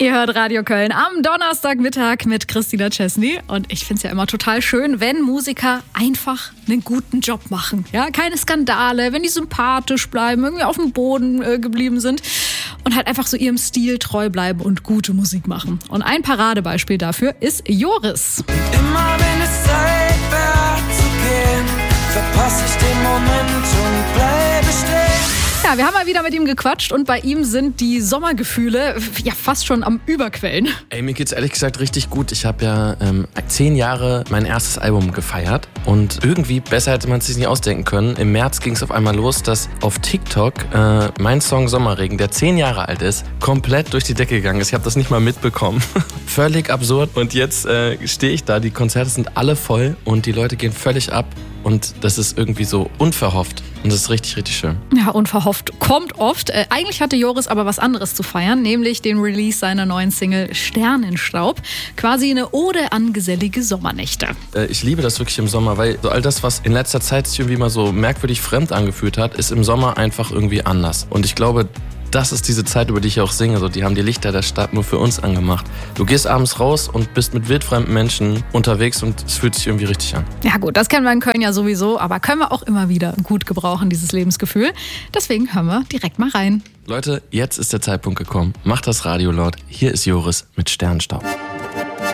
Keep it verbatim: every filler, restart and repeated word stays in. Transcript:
Ihr hört Radio Köln am Donnerstagmittag mit Christina Chesney. Und ich finde es ja immer total schön, wenn Musiker einfach einen guten Job machen. Ja, keine Skandale, wenn die sympathisch bleiben, irgendwie auf dem Boden äh, geblieben sind und halt einfach so ihrem Stil treu bleiben und gute Musik machen. Und ein Paradebeispiel dafür ist Joris. Immer wenn es Zeit wird zu gehen, verpasse ich den Moment und bleibe stehen. Ja, wir haben mal wieder mit ihm gequatscht und bei ihm sind die Sommergefühle ja fast schon am Überquellen. Ey, mir geht's ehrlich gesagt richtig gut. Ich habe ja ähm, zehn Jahre mein erstes Album gefeiert und irgendwie, besser hätte man es sich nicht ausdenken können, im März ging es auf einmal los, dass auf TikTok äh, mein Song Sommerregen, der zehn Jahre alt ist, komplett durch die Decke gegangen ist. Ich habe das nicht mal mitbekommen. Völlig absurd. Und jetzt äh, stehe ich da, die Konzerte sind alle voll und die Leute gehen völlig ab. Und das ist irgendwie so unverhofft. Und das ist richtig, richtig schön. Ja, unverhofft kommt oft. Äh, eigentlich hatte Joris aber was anderes zu feiern, nämlich den Release seiner neuen Single Sternenstaub. Quasi eine Ode an gesellige Sommernächte. Äh, ich liebe das wirklich im Sommer, weil so all das, was in letzter Zeit sich irgendwie mal so merkwürdig fremd angefühlt hat, ist im Sommer einfach irgendwie anders. Und ich glaube, das ist diese Zeit, über die ich auch singe. So, die haben die Lichter der Stadt nur für uns angemacht. Du gehst abends raus und bist mit wildfremden Menschen unterwegs und es fühlt sich irgendwie richtig an. Ja gut, das kennen wir in Köln ja sowieso, aber können wir auch immer wieder gut gebrauchen, dieses Lebensgefühl. Deswegen hören wir direkt mal rein. Leute, jetzt ist der Zeitpunkt gekommen. Macht das Radio laut. Hier ist Joris mit Sternenstaub.